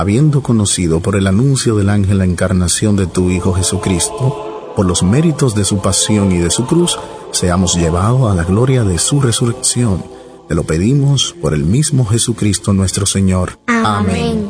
habiendo conocido por el anuncio del ángel la encarnación de tu Hijo Jesucristo, por los méritos de su pasión y de su cruz, seamos llevados a la gloria de su resurrección. Te lo pedimos por el mismo Jesucristo nuestro Señor. Amén.